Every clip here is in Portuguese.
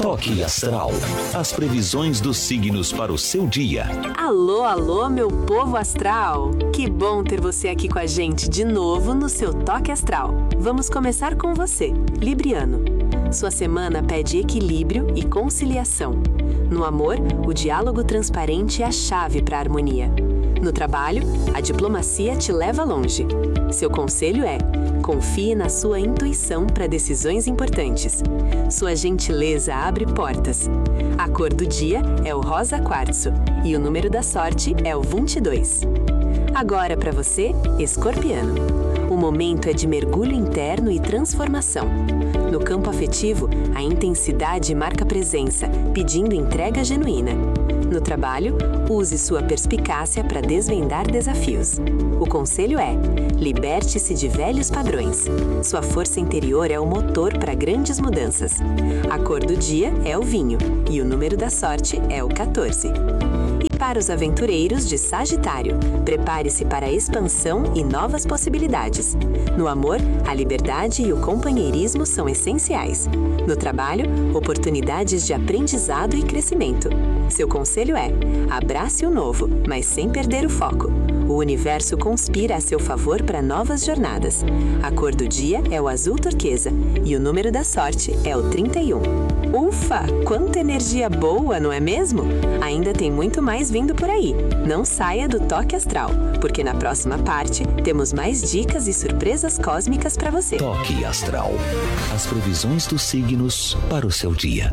Toque Astral. As previsões dos signos para o seu dia. Alô, alô, meu povo astral! Que bom ter você aqui com a gente de novo no seu Toque Astral. Vamos começar com você, Libriano. Sua semana pede equilíbrio e conciliação. No amor, o diálogo transparente é a chave para a harmonia. No trabalho, a diplomacia te leva longe. Seu conselho é: confie na sua intuição para decisões importantes. Sua gentileza abre portas. A cor do dia é o rosa quartzo e o número da sorte é o 22. Agora para você, Escorpiano. O momento é de mergulho interno e transformação. No campo afetivo, a intensidade marca presença, pedindo entrega genuína. No trabalho, use sua perspicácia para desvendar desafios. O conselho é: liberte-se de velhos padrões. Sua força interior é o motor para grandes mudanças. A cor do dia é o vinho e o número da sorte é o 14. E para os aventureiros de Sagitário, prepare-se para a expansão e novas possibilidades. No amor, a liberdade e o companheirismo são essenciais. No trabalho, oportunidades de aprendizado e crescimento. Seu conselho é: abrace o novo, mas sem perder o foco. O universo conspira a seu favor para novas jornadas. A cor do dia é o azul turquesa e o número da sorte é o 31. Ufa! Quanta energia boa, não é mesmo? Ainda tem muito mais vindo por aí. Não saia do Toque Astral, porque na próxima parte temos mais dicas e surpresas cósmicas para você. Toque Astral. As previsões dos signos para o seu dia.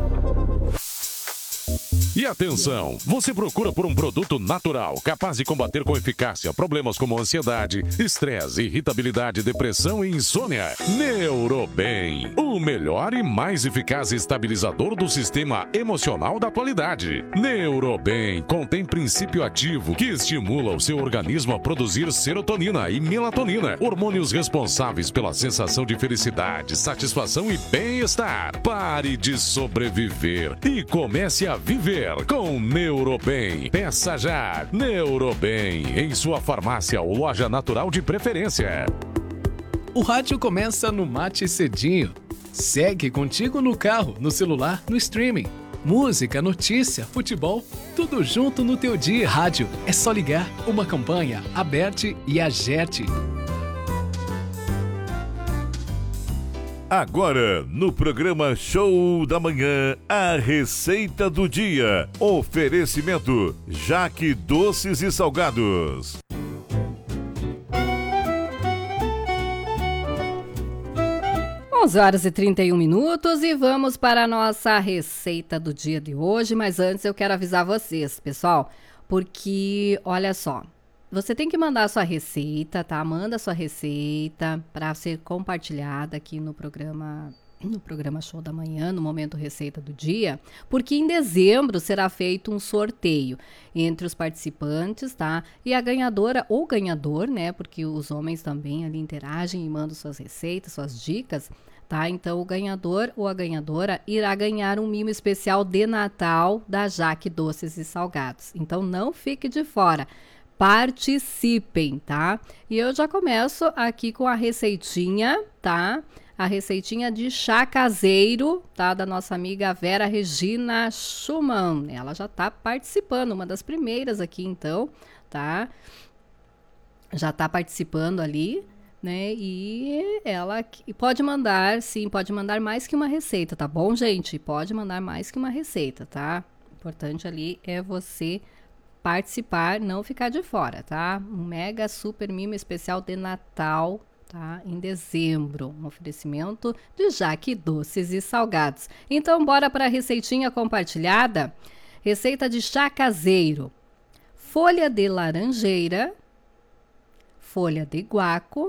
E atenção, você procura por um produto natural, capaz de combater com eficácia problemas como ansiedade, estresse, irritabilidade, depressão e insônia? Neurobem, o melhor e mais eficaz estabilizador do sistema emocional da atualidade. Neurobem contém princípio ativo que estimula o seu organismo a produzir serotonina e melatonina, hormônios responsáveis pela sensação de felicidade, satisfação e bem-estar. Pare de sobreviver e comece a viver com Neurobem. Peça já Neurobem em sua farmácia ou loja natural de preferência. O rádio começa no Mate Cedinho. Segue contigo no carro, no celular, no streaming. Música, notícia, futebol, tudo junto no teu dia. Rádio, é só ligar. Uma campanha, Aberte e Agerte. Agora, no programa Show da Manhã, a receita do dia. Oferecimento: Jaque Doces e Salgados. Horas e 31 minutos e vamos para a nossa receita do dia de hoje. Mas antes eu quero avisar vocês, pessoal, porque olha só. Você tem que mandar a sua receita, tá? Manda a sua receita para ser compartilhada aqui no programa Show da Manhã, no Momento Receita do Dia, porque em dezembro será feito um sorteio entre os participantes, tá? E a ganhadora ou ganhador, né? Porque os homens também ali interagem e mandam suas receitas, suas dicas, tá? Então o ganhador ou a ganhadora irá ganhar um mimo especial de Natal da Jaque Doces e Salgados. Então não fique de fora. Participem, tá? E eu já começo aqui com a receitinha, tá? A receitinha de chá caseiro, tá? Da nossa amiga Vera Regina Schumann. Ela já tá participando, uma das primeiras aqui, então, tá? Já tá participando ali, né? E ela pode mandar, sim, pode mandar mais que uma receita, tá bom, gente? Pode mandar mais que uma receita, tá? O importante ali é você participar, não ficar de fora, tá? Um mega super mimo especial de Natal, tá? Em dezembro, um oferecimento de Jaque Doces e Salgados. Então, bora para a receitinha compartilhada. Receita de chá caseiro. Folha de laranjeira, folha de guaco,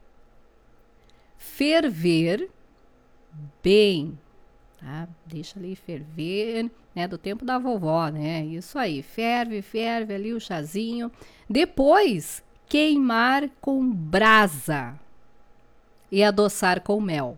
ferver bem, tá? Deixa ali ferver, né? Do tempo da vovó, né? Isso aí, ferve ali o chazinho. Depois, queimar com brasa e adoçar com mel.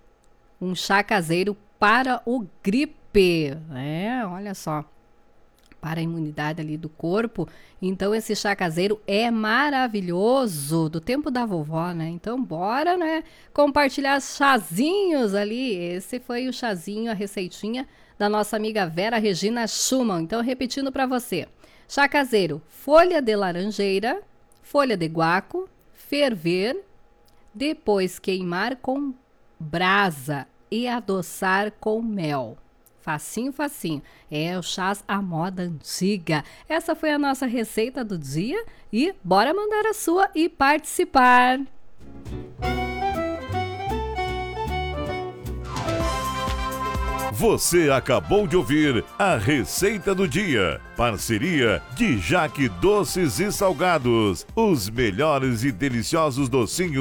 Um chá caseiro para o gripe, né? Olha só. para a imunidade ali do corpo. Então esse chá caseiro é maravilhoso, do tempo da vovó, né? Então bora, né, compartilhar chazinhos ali. Esse foi o chazinho, a receitinha da nossa amiga Vera Regina Schumann. Então repetindo para você. Chá caseiro: folha de laranjeira, folha de guaco, ferver, depois queimar com brasa e adoçar com mel. Facinho, facinho. É o chás à moda antiga. Essa foi a nossa receita do dia e bora mandar a sua e participar. Você acabou de ouvir a Receita do Dia. Parceria de Jaque Doces e Salgados. Os melhores e deliciosos docinhos